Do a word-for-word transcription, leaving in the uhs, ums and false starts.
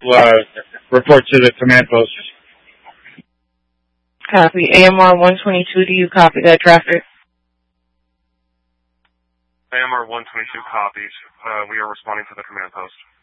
uh, report to the command post. Copy. A M R one twenty-two, do you copy that traffic? A M R one twenty-two copies. Uh, we are responding to the command post.